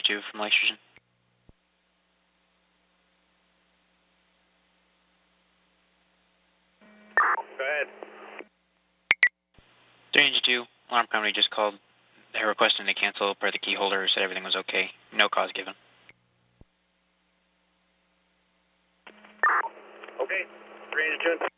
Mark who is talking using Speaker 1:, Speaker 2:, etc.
Speaker 1: 2 from Lexington.
Speaker 2: Go ahead.
Speaker 1: 392, alarm company just called. They're requesting to cancel per the key holder, said everything was okay. No cause given.
Speaker 2: Okay, 392.